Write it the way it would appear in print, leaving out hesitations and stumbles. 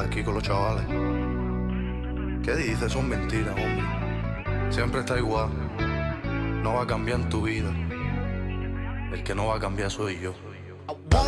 aquí con los chavales. ¿Qué dices? Son mentiras, hombre. Siempre está igual. No va a cambiar en tu vida. El que no va a cambiar soy yo. I wanna